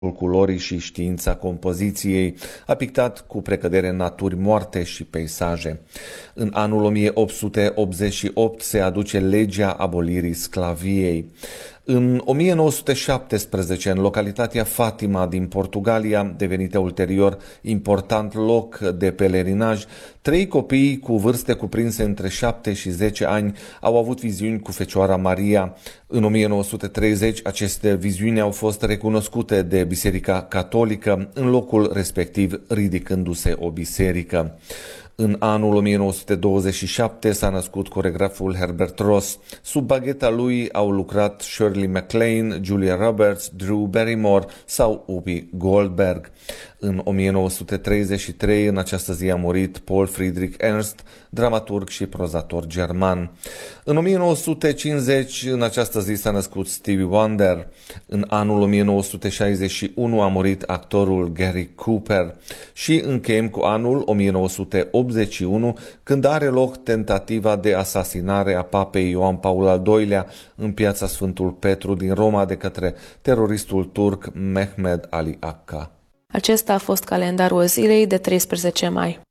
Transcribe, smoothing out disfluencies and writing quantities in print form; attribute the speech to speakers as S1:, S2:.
S1: culorii și știința compoziției, a pictat cu precădere naturi moarte și peisaje. În anul 1888 se aduce legea abolirii sclaviei. În 1917, în localitatea Fatima din Portugalia, devenită ulterior important loc de pelerinaj, 3 copii cu vârste cuprinse între 7 și 10 ani au avut viziuni cu Fecioara Maria. În 1930, aceste viziuni au fost recunoscute de Biserica Catolică, în locul respectiv ridicându-se o biserică. În anul 1927 s-a născut coregraful Herbert Ross. Sub bagheta lui au lucrat Shirley MacLaine, Julia Roberts, Drew Barrymore sau Whoopi Goldberg. În 1933, în această zi, a murit Paul Friedrich Ernst, dramaturg și prozator german. În 1950, în această zi, s-a născut Stevie Wonder. În anul 1961 a murit actorul Gary Cooper. Și încheiem cu anul 1981, când are loc tentativa de asasinare a papei Ioan Paul al II-lea în piața Sfântul Petru din Roma de către teroristul turc Mehmed Ali Akka.
S2: Acesta a fost calendarul zilei de 13 mai.